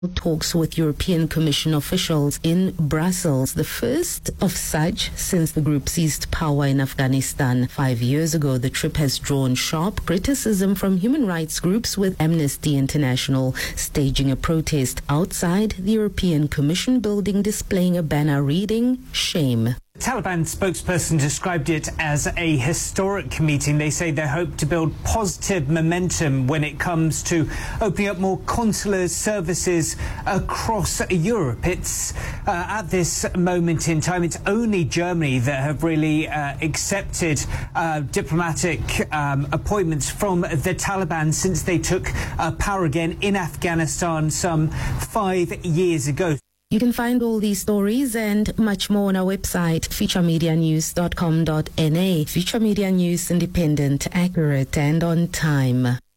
talks with European Commission officials in Brussels, the first of such since the group seized power in Afghanistan 5 years ago. The trip has drawn sharp criticism from human rights groups, with Amnesty International staging a protest outside the European Commission building displaying a banner reading, "Shame." Taliban spokesperson described it as a historic meeting. They say they hope to build positive momentum when it comes to opening up more consular services across Europe. It's at this moment in time, it's only Germany that have really accepted diplomatic appointments from the Taliban since they took power again in Afghanistan some 5 years ago. You can find all these stories and much more on our website, futuremedianews.com.na. Future Media News, independent, accurate, and on time.